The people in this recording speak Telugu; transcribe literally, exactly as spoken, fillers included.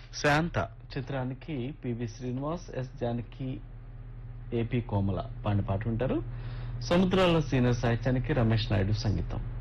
శాంత చిత్రానికి PV Srinivas, yes Janaki, AP కోమల పాడిన పాట ఉంటారు. సముద్రాల సీనియర్ సాహిత్యానికి రమేష్ నాయుడు సంగీతం.